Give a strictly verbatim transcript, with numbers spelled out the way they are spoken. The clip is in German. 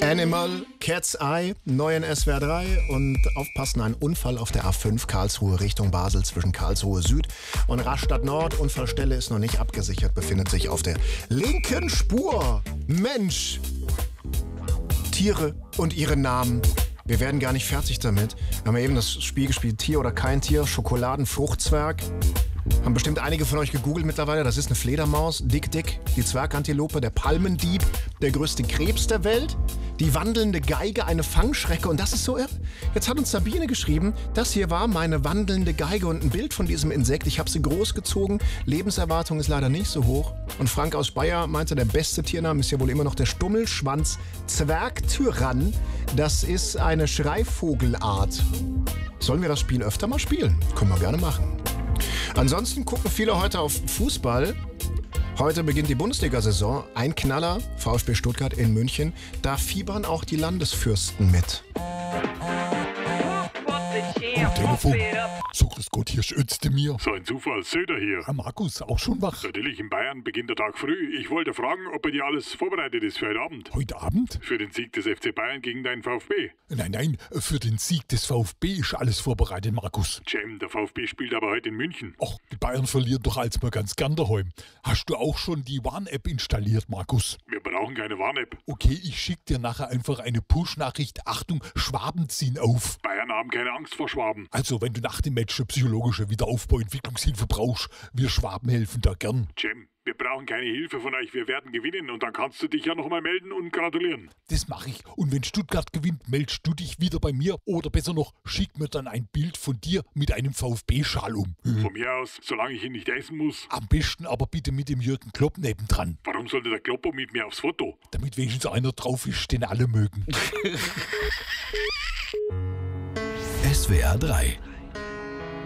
Animal, Cat's Eye, neu in S W R drei und aufpassen, ein Unfall auf der A fünf Karlsruhe Richtung Basel zwischen Karlsruhe Süd und Rastatt Nord. Unfallstelle ist noch nicht abgesichert, befindet sich auf der linken Spur. Mensch, Tiere und ihre Namen. Wir werden gar nicht fertig damit. Wir haben ja eben das Spiel gespielt, Tier oder kein Tier, Schokoladenfruchtzwerg. Haben bestimmt einige von euch gegoogelt mittlerweile. Das ist eine Fledermaus, dick, dick, die Zwergantilope, der Palmendieb, der größte Krebs der Welt, die wandelnde Geige, eine Fangschrecke. Und das ist so irre. Jetzt hat uns Sabine geschrieben, das hier war meine wandelnde Geige und ein Bild von diesem Insekt. Ich habe sie großgezogen. Lebenserwartung ist leider nicht so hoch. Und Frank aus Speyer meinte, der beste Tiername ist ja wohl immer noch der Stummelschwanz Zwergtyrann. Das ist eine Schreivvogelart. Sollen wir das Spiel öfter mal spielen? Können wir gerne machen. Ansonsten gucken viele heute auf Fußball. Heute beginnt die Bundesliga-Saison. Ein Knaller, VfB Stuttgart in München. Da fiebern auch die Landesfürsten mit. Am Telefon. So, grüß Gott, hier schützte mir. So ein Zufall, Söder hier. Herr Markus, auch schon wach? Natürlich, in Bayern beginnt der Tag früh. Ich wollte fragen, ob bei dir alles vorbereitet ist für heute Abend. Heute Abend? Für den Sieg des F C Bayern gegen deinen VfB. Nein, nein, für den Sieg des VfB ist alles vorbereitet, Markus. Cem, der VfB spielt aber heute in München. Ach, die Bayern verlieren doch als mal ganz gern daheim. Hast du auch schon die Warn-App installiert, Markus? Wir brauchen keine Warn-App. Okay, ich schick dir nachher einfach eine Push-Nachricht. Achtung, Schwaben ziehen auf. Bayern haben keine Angst vor Schwaben. Also, wenn du nach dem Match eine psychologische Wiederaufbau, Entwicklungshilfe brauchst, wir Schwaben helfen da gern. Cem, wir brauchen keine Hilfe von euch, wir werden gewinnen und dann kannst du dich ja nochmal melden und gratulieren. Das mache ich. Und wenn Stuttgart gewinnt, meldest du dich wieder bei mir oder besser noch, schick mir dann ein Bild von dir mit einem VfB-Schal um. Von mir aus, solange ich ihn nicht essen muss. Am besten aber bitte mit dem Jürgen Klopp nebendran. Warum sollte der Kloppo mit mir aufs Foto? Damit wenigstens einer drauf ist, den alle mögen. S W R drei